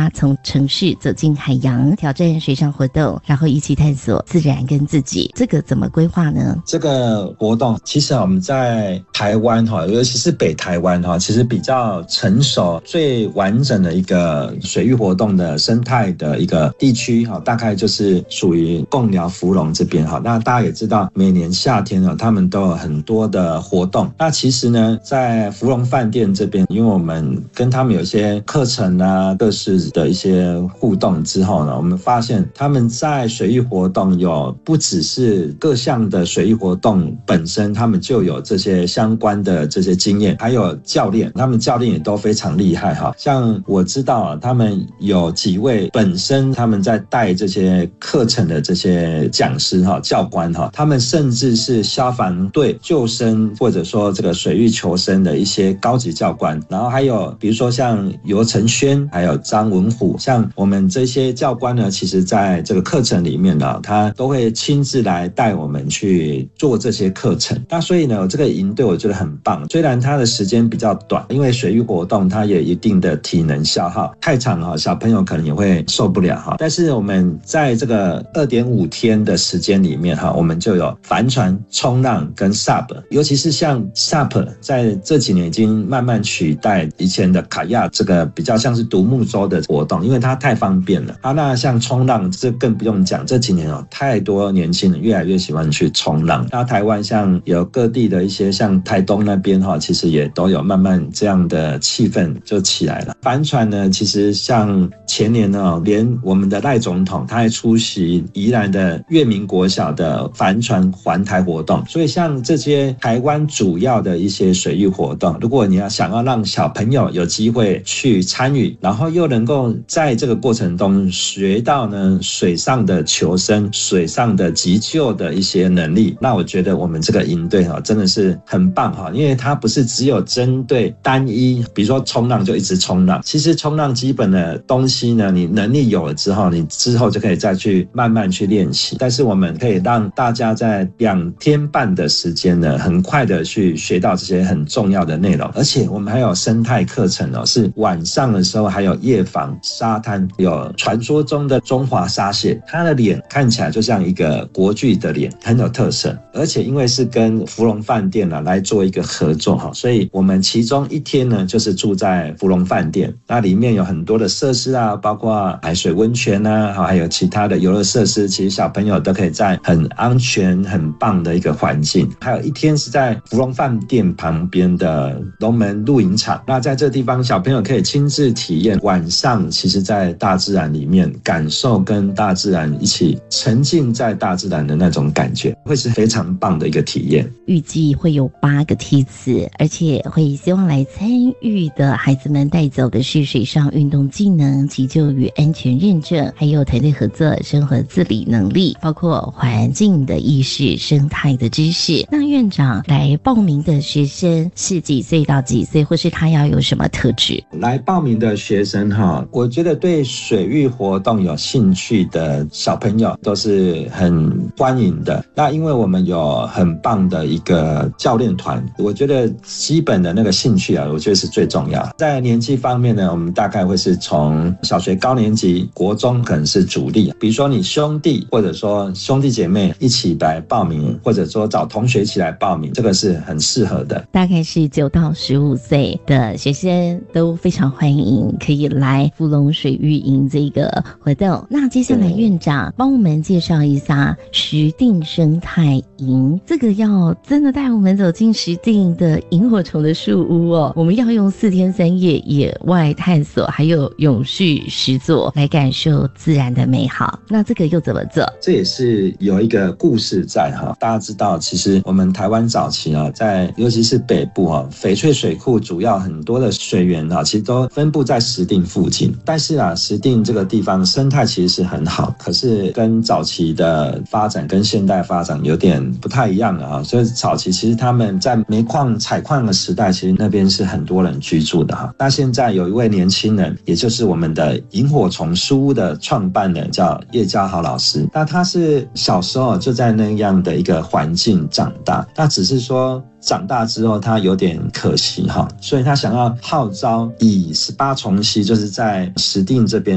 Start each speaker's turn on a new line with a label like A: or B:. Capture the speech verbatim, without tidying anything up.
A: 家从城市走进海洋，挑战水上活动，然后一起探索自然跟自己，这个怎么规划呢？
B: 这个活动其实我们在台湾尤其是北台湾其实比较成熟最完整的一个水域活动的生态的一个地区，大概就是属于贡寮福隆这边。那大家也知道每年夏天他们都有很多的活动。那其实呢在福隆饭店这边，因为我们跟他们有一些课程啊各式的一些互动之后呢，我们发现他们在水域活动有不只是各项的水域活动本身，他们就有这些相关的这些经验，还有教练，他们教练也都非常厉害。像我知道他们有几位本身他们在带这些课程的这些讲师教官，他们甚至是消防队救生或者说这个水域求生的一些高级教官。然后还有比如说像游承轩还有张文虎，像我们这些教官呢，其实在这个课程里面呢，他都会亲自来带我们去做这些课程。那所以呢这个营队我觉得很棒，虽然它的时间比较短，因为水域活动它也有一定的体能消耗，太长小朋友可能也会受不了。但是我们在这个 二点五 天的时间里面，我们就有帆船、冲浪跟 S U P， 尤其是像 S U P 在这几年已经慢慢取代以前的卡亚这个比较像是独木舟的活动，因为它太方便了。啊，那像冲浪这更不用讲，这几年哦太多年轻人越来越喜欢去冲浪。那台湾像有各地的一些像台东那边哈，其实也都有慢慢这样的气氛就起来了。帆船呢，其实像前年呢，连我们的赖总统他还出席宜兰的月明国小的帆船环台活动。所以像这些台湾主要的一些水域活动，如果你要想要让小朋友有机会去参与，然后又能够在这个过程中学到呢水上的求生、水上的急救的一些能力，那我觉得我们这个营队真的是很棒，因为它不是只有针对单一，比如说冲浪就一直冲浪，其实冲浪基本的东西呢，你能力有了之后，你之后就可以再去慢慢去练习。但是我们可以让大家在两天半的时间呢，很快的去学到这些很重要的内容。而且我们还有生态课程哦，是晚上的时候还有夜访沙滩，有传说中的中华沙蟹，它的脸看起来就像一个国巨的脸，很有特色。而且因为是跟福隆饭店啊来做一个合作，所以我们其中一天呢就是住在福隆饭店，那里面有很多的设施啊，包括海水温泉啊，还有其他的游乐设施，其实小朋友都可以在很安全很棒的一个环境。还有一天是在福隆饭店旁边的龙门露营场，那在这个地方小朋友可以亲自体验晚上其实在大自然里面感受跟大自然一起沉浸在大自然的那种感觉，会是非常棒的一个体验。
A: 预计会有八个梯次，而且会希望来参与的孩子们带走的是水上运动技能、急救与安全认证，还有团队合作、生活自理能力，包括环境的意识、生态的知识。那院长来报名的学生是几岁到几岁，或是他要有什么特质？
B: 来报名的学生哈，我觉得对水域活动有兴趣的小朋友都是很欢迎的。那因为我们有很棒的一个教练团，我觉得基本的那个兴趣啊，我觉得是最重要。在年纪方面呢，我们大概会是从小学高年级、国中可能是主力，比如说你兄弟或者说兄弟姐妹一起来报名，或者说找同学一起来报名，这个是很适合的。
A: 大概是九到十五岁的学生都非常欢迎可以来福隆水域营这个活动。那接下来院长帮我们介绍一下石碇生态营，这个要真的带我们走进石碇的萤火虫的树屋哦，我们要用四天三夜野外探索还有永续实作来感受自然的美好。那这个又怎么做？
B: 这也是有一个故事在哈。大家知道其实我们台湾早期啊，在尤其是北部啊，翡翠水库主要很多的水源啊，其实都分布在石碇附近。但是啊，石碇这个地方生态其实是很好，可是跟早期的发展跟现代发展有点不太一样了啊。所以早期其实他们在煤矿采矿的时代，其实那边是很多人居住的哈。那现在有一位年轻人，也就是我们的萤火虫书屋的创办人，叫叶家豪老师。那他是小时候就在那样的一个环境长大，那只是说长大之后他有点可惜哈，所以他想要号召以十八重溪，就是在石碇这边